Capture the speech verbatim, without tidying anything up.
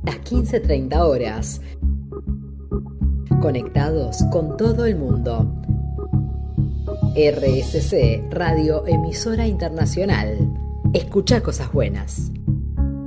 Las quince treinta horas. Conectados con todo el mundo. R S C, Radio Emisora Internacional. Escucha cosas buenas.